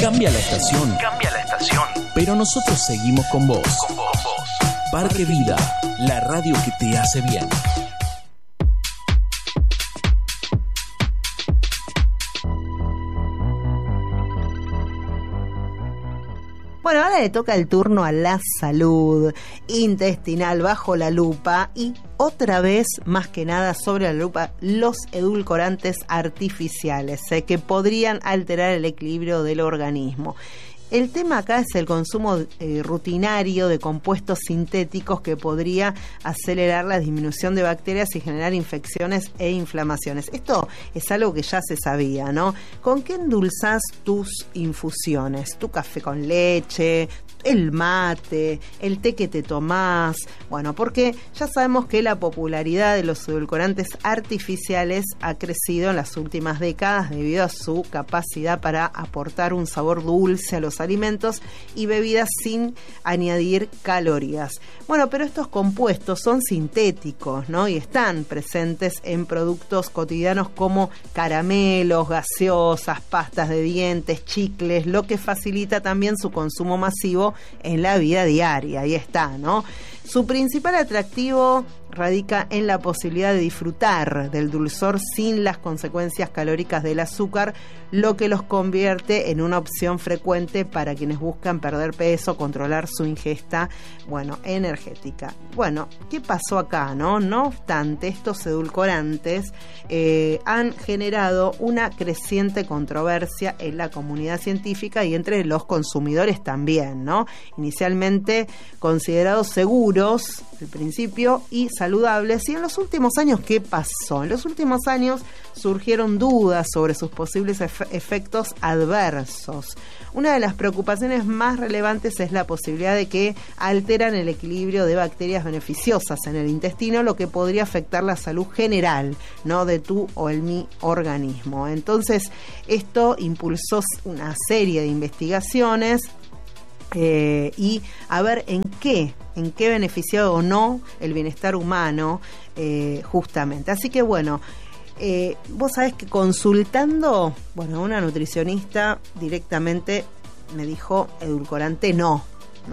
Cambia la estación. Pero nosotros seguimos con vos. Parque Vida, la radio que te hace bien. Bueno, ahora le toca el turno a la salud intestinal bajo la lupa y otra vez, más que nada sobre la lupa, los edulcorantes artificiales que podrían alterar el equilibrio del organismo. El tema acá es el consumo rutinario de compuestos sintéticos que podría acelerar la disminución de bacterias y generar infecciones e inflamaciones. Esto es algo que ya se sabía, ¿no? ¿Con qué endulzás tus infusiones? ¿Tu café con leche? ¿El mate? ¿El té que te tomás? Bueno, porque ya sabemos que la popularidad de los edulcorantes artificiales ha crecido en las últimas décadas debido a su capacidad para aportar un sabor dulce a los alimentos y bebidas sin añadir calorías. Bueno, pero estos compuestos son sintéticos, ¿no? Y están presentes en productos cotidianos como caramelos, gaseosas, pastas de dientes, chicles, lo que facilita también su consumo masivo en la vida diaria. Ahí está, ¿no? Su principal atractivo radica en la posibilidad de disfrutar del dulzor sin las consecuencias calóricas del azúcar, lo que los convierte en una opción frecuente para quienes buscan perder peso, controlar su ingesta, energética. Bueno, ¿qué pasó acá, no? No obstante, estos edulcorantes han generado una creciente controversia en la comunidad científica y entre los consumidores también, ¿no? Inicialmente considerados seguros al principio y saludables. Y en los últimos años, ¿qué pasó? En los últimos años surgieron dudas sobre sus posibles efectos adversos. Una de las preocupaciones más relevantes es la posibilidad de que alteran el equilibrio de bacterias beneficiosas en el intestino, lo que podría afectar la salud general, ¿no?, de tu o el mi organismo. Entonces, esto impulsó una serie de investigaciones y a ver en qué beneficia o no el bienestar humano, justamente. Así que vos sabés que consultando, una nutricionista directamente me dijo edulcorante no.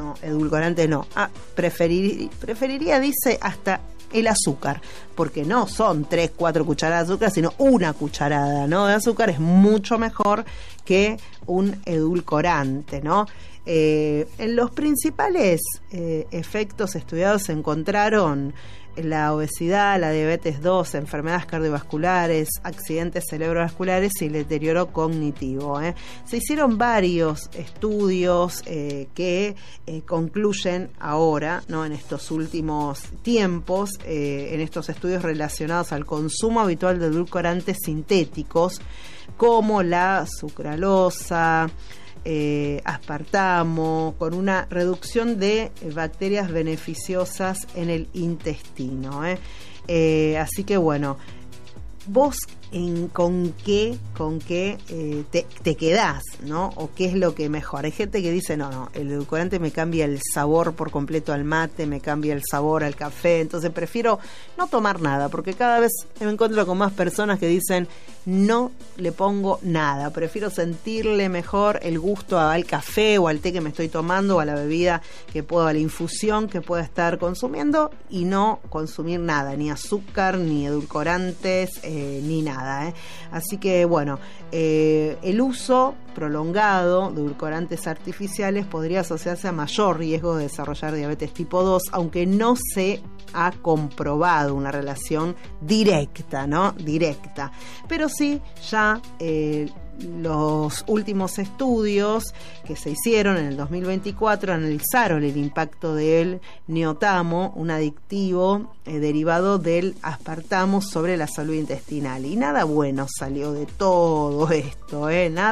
Preferiría, dice, hasta el azúcar, porque no son 3-4 cucharadas de azúcar, sino una cucharada, ¿no?, de azúcar es mucho mejor que un edulcorante, ¿no? En los principales efectos estudiados se encontraron la obesidad, la diabetes 2, enfermedades cardiovasculares, accidentes cerebrovasculares y el deterioro cognitivo. Se hicieron varios estudios que concluyen ahora, ¿no?, en estos últimos tiempos, en estos estudios relacionados al consumo habitual de edulcorantes sintéticos como la sucralosa, aspartamo, con una reducción de bacterias beneficiosas en el intestino. Así que vos con qué te quedás, ¿no? O qué es lo que mejor. Hay gente que dice, no, el edulcorante me cambia el sabor por completo al mate, me cambia el sabor al café, entonces prefiero no tomar nada, porque cada vez me encuentro con más personas que dicen, no le pongo nada, prefiero sentirle mejor el gusto al café o al té que me estoy tomando o a la bebida a la infusión que pueda estar consumiendo y no consumir nada, ni azúcar, ni edulcorantes, ni nada. Así que el uso prolongado de edulcorantes artificiales podría asociarse a mayor riesgo de desarrollar diabetes tipo 2, aunque no se ha comprobado una relación directa, pero sí ya los últimos estudios que se hicieron en el 2024 analizaron el impacto del neotamo, un adictivo derivado del aspartamo, sobre la salud intestinal. Y nada bueno salió de todo esto,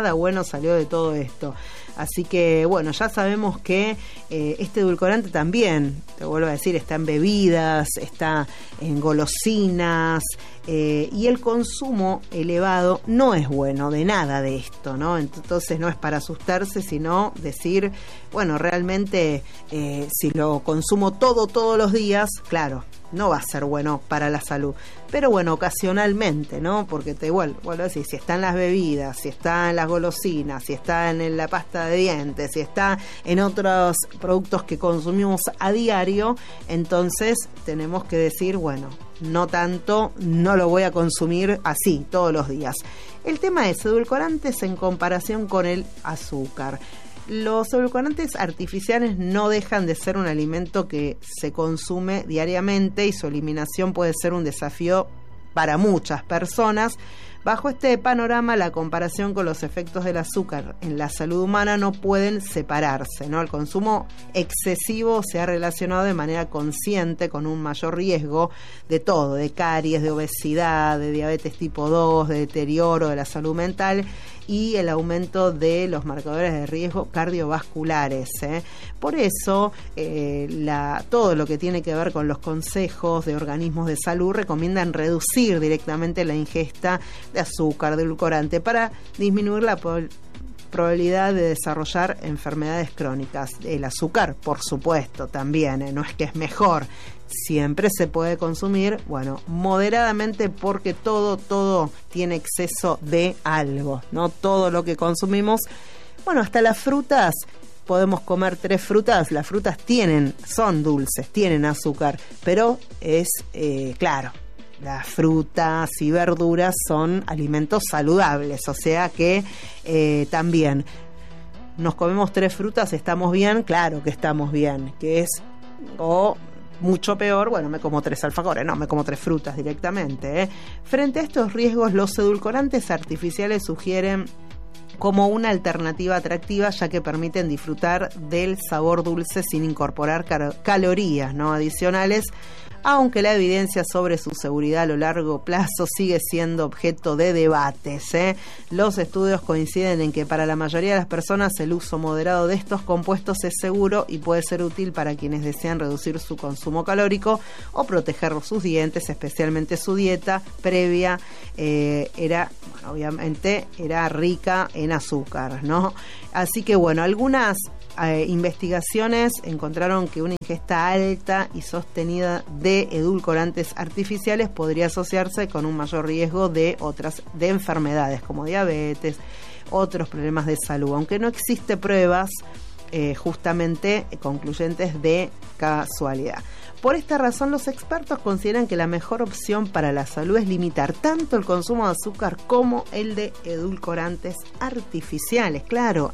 Así que, ya sabemos que este edulcorante también, te vuelvo a decir, está en bebidas, está en golosinas, y el consumo elevado no es bueno de nada de esto, ¿no? Entonces no es para asustarse, sino decir, bueno, realmente si lo consumo todos los días, claro, no va a ser bueno para la salud. Pero bueno, ocasionalmente, ¿no? Porque te vuelvo a decir, si está en las bebidas, si está en las golosinas, si está en la pasta de dientes, si está en otros productos que consumimos a diario, entonces tenemos que decir, bueno, no tanto, no lo voy a consumir así todos los días. El tema es edulcorantes en comparación con el azúcar. Los edulcorantes artificiales no dejan de ser un alimento que se consume diariamente y su eliminación puede ser un desafío para muchas personas. Bajo este panorama, la comparación con los efectos del azúcar en la salud humana no pueden separarse, ¿no? El consumo excesivo se ha relacionado de manera consciente con un mayor riesgo de todo, de caries, de obesidad, de diabetes tipo 2, de deterioro de la salud mental y el aumento de los marcadores de riesgo cardiovasculares. Por eso, todo lo que tiene que ver con los consejos de organismos de salud recomiendan reducir directamente la ingesta de azúcar, de edulcorante, para disminuir la probabilidad de desarrollar enfermedades crónicas. El azúcar, por supuesto, también, no es que es mejor. Siempre se puede consumir, bueno, moderadamente, porque todo tiene exceso de algo, ¿no? Todo lo que consumimos, bueno, hasta las frutas, podemos comer 3 frutas, las frutas son dulces, tienen azúcar, pero es, claro, las frutas y verduras son alimentos saludables, o sea que también nos comemos 3 frutas, ¿estamos bien? Claro que estamos bien, que es, mucho peor, bueno, me como 3 alfajores, no, me como 3 frutas directamente. Frente a estos riesgos, los edulcorantes artificiales sugieren como una alternativa atractiva, ya que permiten disfrutar del sabor dulce sin incorporar calorías, ¿no?, adicionales, aunque la evidencia sobre su seguridad a lo largo plazo sigue siendo objeto de debates. Los estudios coinciden en que para la mayoría de las personas el uso moderado de estos compuestos es seguro y puede ser útil para quienes desean reducir su consumo calórico o proteger sus dientes, especialmente su dieta previa obviamente era rica en azúcar, ¿no? Así que bueno, algunas investigaciones encontraron que una ingesta alta y sostenida de edulcorantes artificiales podría asociarse con un mayor riesgo de enfermedades como diabetes, otros problemas de salud, aunque no existe pruebas justamente concluyentes de casualidad. Por esta razón, los expertos consideran que la mejor opción para la salud es limitar tanto el consumo de azúcar como el de edulcorantes artificiales. Claro,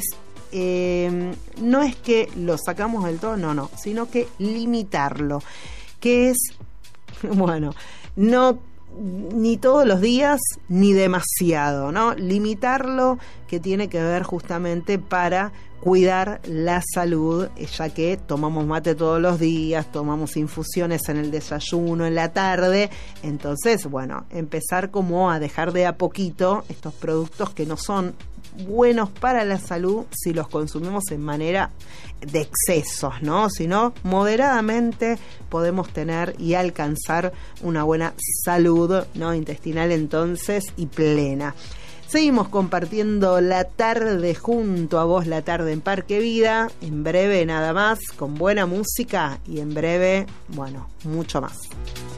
no es que lo sacamos del todo, no, sino que limitarlo, que es, bueno, no ni todos los días ni demasiado, ¿no? Limitarlo, que tiene que ver justamente para cuidar la salud, ya que tomamos mate todos los días, tomamos infusiones en el desayuno, en la tarde, entonces, bueno, empezar como a dejar de a poquito estos productos que no son buenos para la salud si los consumimos en manera de excesos, ¿no? Sino moderadamente podemos tener y alcanzar una buena salud, ¿no?, intestinal entonces y plena. Seguimos compartiendo la tarde junto a vos, la tarde en Parque Vida. En breve nada más, con buena música y en breve, bueno, mucho más.